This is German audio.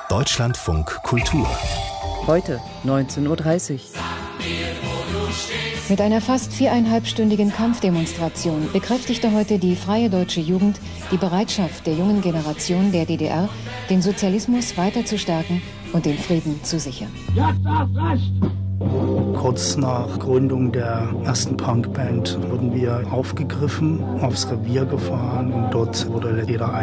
Deutschlandfunk Kultur. Heute 19:30 Uhr. Mit einer fast 4,5-stündigen Kampfdemonstration bekräftigte heute die Freie Deutsche Jugend die Bereitschaft der jungen Generation der DDR, den Sozialismus weiter zu stärken und den Frieden zu sichern. Jetzt erst recht! Kurz nach Gründung der ersten Punkband wurden wir aufgegriffen, aufs Revier gefahren und dort wurde jeder